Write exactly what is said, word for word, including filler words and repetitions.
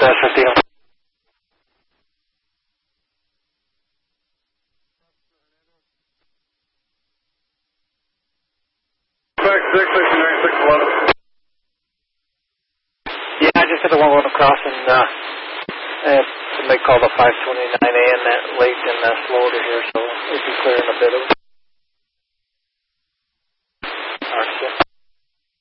uh, fifteen. Back six sixty-nine six eleven. Yeah, I just hit the one going across and uh, uh, somebody called a five twenty-nine A in that late in uh, Florida here, so it'll be clearing a bit of it.